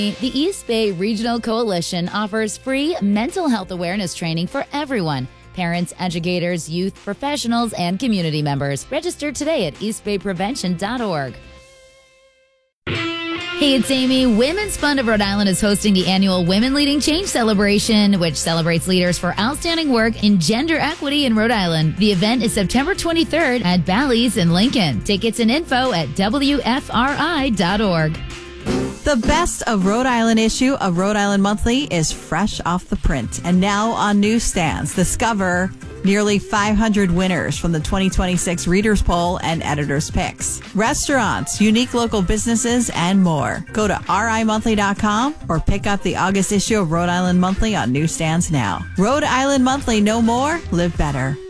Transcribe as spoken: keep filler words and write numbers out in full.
The East Bay Regional Coalition offers free mental health awareness training for everyone. Parents, educators, youth, professionals, and community members. Register today at east bay prevention dot org. Hey, it's Amy. Women's Fund of Rhode Island is hosting the annual Women Leading Change celebration, which celebrates leaders for outstanding work in gender equity in Rhode Island. The event is September twenty-third at Bally's in Lincoln. Tickets and info at w f r i dot org. The best of Rhode Island issue of Rhode Island Monthly is fresh off the print and now on newsstands. Discover nearly five hundred winners from the twenty twenty-six Readers Poll and Editors Picks. Restaurants, unique local businesses, and more. Go to r i monthly dot com or pick up the August issue of Rhode Island Monthly on newsstands now. Rhode Island Monthly, no more, live better.